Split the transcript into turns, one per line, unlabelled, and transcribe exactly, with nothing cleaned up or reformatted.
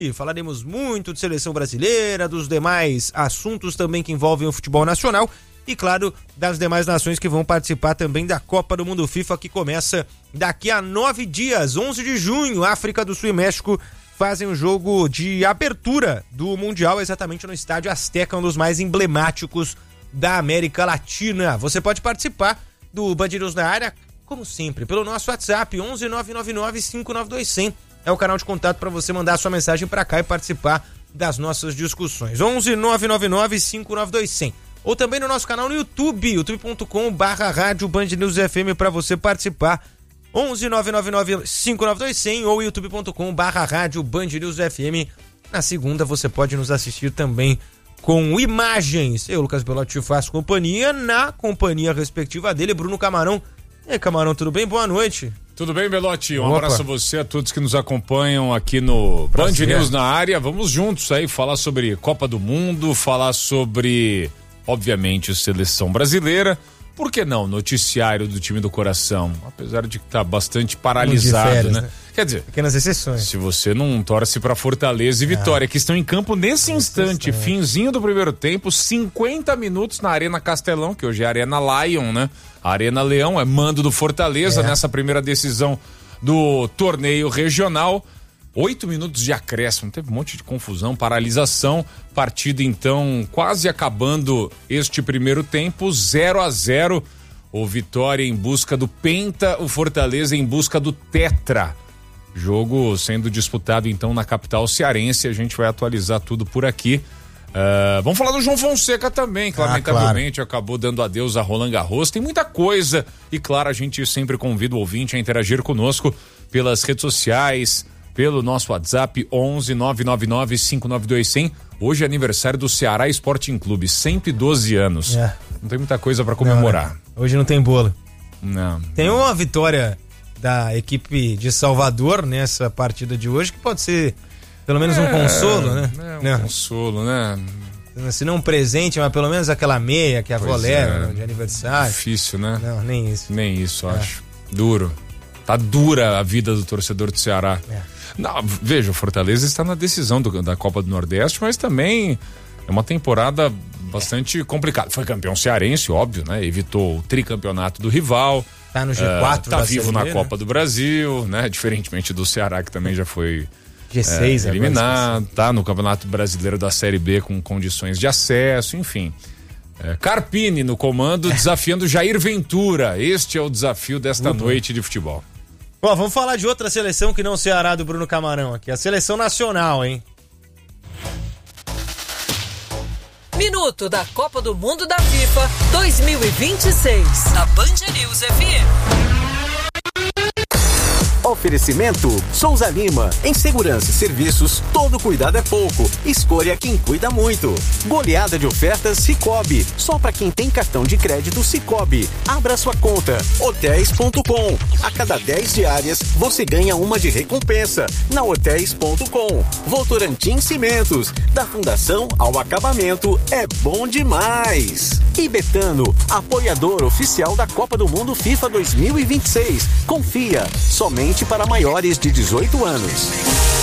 E falaremos muito de seleção brasileira, dos demais assuntos também que envolvem o futebol nacional e, claro, das demais nações que vão participar também da Copa do Mundo FIFA, que começa daqui a nove dias, onze de junho. África do Sul e México fazem o jogo de abertura do Mundial exatamente no Estádio Azteca, um dos mais emblemáticos da América Latina. Você pode participar do Band News na área, como sempre, pelo nosso WhatsApp, onze nove nove nove cinco nove dois zero zero. É o canal de contato para você mandar a sua mensagem para cá e participar das nossas discussões. onze nove nove nove cinco nove dois zero zero. Ou também no nosso canal no YouTube, youtube ponto com barra rádio Band News F M, para você participar. onze nove nove nove cinco nove dois zero zero ou youtube ponto com barra rádio Band News F M. Na segunda você pode nos assistir também com imagens. Eu, Lucas Belotti, faço companhia na companhia respectiva dele, Bruno Camarão. E aí, Camarão, tudo bem? Boa noite.
Tudo bem, Belotti? Um
Opa.
abraço a você, a todos que nos acompanham aqui no Prazer. Band News na área. Vamos juntos aí falar sobre Copa do Mundo, falar sobre, obviamente, seleção brasileira. Por que não? Noticiário do time do coração, apesar de estar tá bastante paralisado, férias, né? né? Quer dizer,
pequenas exceções.
Se você não torce para Fortaleza e Vitória, ah. que estão em campo nesse, nesse instante, instante, finzinho do primeiro tempo, cinquenta minutos na Arena Castelão, que hoje é a Arena Lion, né? A Arena Leão é mando do Fortaleza é. nessa primeira decisão do torneio regional. Oito minutos de acréscimo, teve um monte de confusão, paralisação, partida então quase acabando este primeiro tempo, zero a zero. O Vitória em busca do Penta, o Fortaleza em busca do Tetra. Jogo sendo disputado então na capital cearense, a gente vai atualizar tudo por aqui. Uh, vamos falar do João Fonseca também, que ah, lamentavelmente claro. acabou dando adeus a Roland Garros. Tem muita coisa e, claro, a gente sempre convida o ouvinte a interagir conosco pelas redes sociais, pelo nosso WhatsApp onze nove nove nove cinco nove dois zero zero. Hoje é aniversário do Ceará Sporting Clube, cento e doze anos. É. Não tem muita coisa para comemorar.
Não, hoje não tem bolo.
Não.
Tem uma vitória da equipe de Salvador nessa partida de hoje que pode ser pelo menos é, um consolo, né?
É um não. consolo, né?
Se não um presente, mas pelo menos aquela meia que a avó leva é. de aniversário.
Difícil, né?
Não, nem isso.
Nem isso, é. acho. Duro. Tá dura a vida do torcedor do Ceará. É. Não, veja, o Fortaleza está na decisão do, da Copa do Nordeste, mas também é uma temporada bastante é. complicada. Foi campeão cearense, óbvio, né? Evitou o tricampeonato do rival.
Tá no G quatro,
uh, tá vivo na Copa do Brasil, né? Diferentemente do Ceará, que também já foi
G seis,
é, eliminado, tá no Campeonato Brasileiro da Série B com condições de acesso, enfim. É, Carpini no comando, é. desafiando Jair Ventura. Este é o desafio desta uhum. noite de futebol.
Bom, vamos falar de outra seleção que não o Ceará do Bruno Camarão aqui, a seleção nacional, hein?
Minuto da Copa do Mundo da FIFA dois mil e vinte e seis, na Band News F M.
Oferecimento Souza Lima. Em segurança e serviços, todo cuidado é pouco. Escolha quem cuida muito. Goleada de ofertas Sicoob. Só para quem tem cartão de crédito Sicoob. Abra sua conta. hotéis ponto com. A cada dez diárias, você ganha uma de recompensa. Na hotéis ponto com. Votorantim Cimentos. Da fundação ao acabamento, é bom demais. E Betano, apoiador oficial da Copa do Mundo FIFA dois mil e vinte e seis. Confia. Somente para maiores de dezoito anos.